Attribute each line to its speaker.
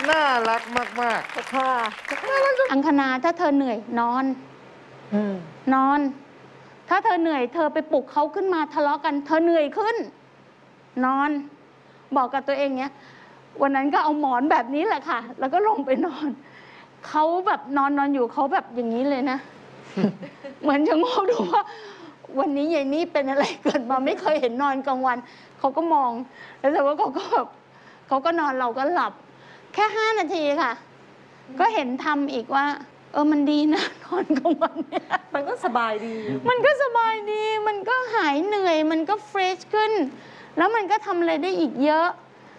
Speaker 1: น่ารักมากๆค่ะ
Speaker 2: อังคณาถ้าเธอเหนื่อยนอนนอน ถ้าเธอเหนื่อยเธอไปปลุกเขาขึ้นมาทะเลาะกันเธอเหนื่อยขึ้น นอนบอกกับตัวเองเนี้ยวันนั้นก็เอาหมอนแบบนี้แหละค่ะ แล้วก็ลงไปนอนเขาแบบนอนอยู่เขาแบบอย่างนี้เลยนะ เหมือนจะงงดูว่าวันนี้ยายนี่เป็นอะไรเกิดมาไม่เคยเห็นนอนกลางวันเขาก็มองแล้วแต่ว่าเขาก็แบบเขาก็นอนเราก็หลับแค่5 นาทีค่ะ ก็เห็นทำอีกว่ามันดีนะนอนกลางวันเนี่ย
Speaker 3: มันก็สบายดี
Speaker 2: มันก็สบายดีมันก็หายเหนื่อยมันก็เฟรชขึ้นแล้วมันก็ทำอะไรได้อีกเยอะ